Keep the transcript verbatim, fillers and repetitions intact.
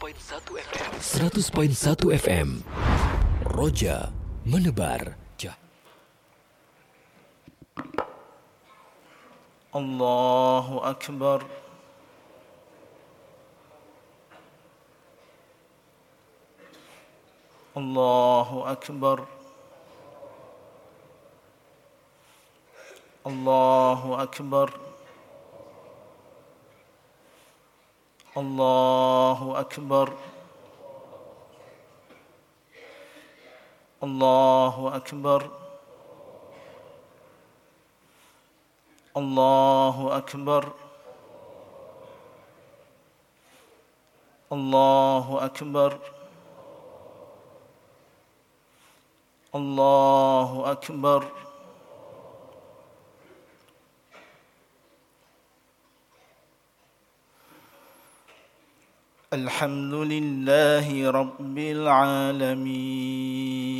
seratus perpuluhan satu F M. Roja menebar jah. Allahu Akbar. Allahu Akbar. Allahu Akbar. Allahu Akbar. Allahu Akbar. Allahu Akbar. Allahu Akbar. Allahu Akbar. الحمد لله رب العالمين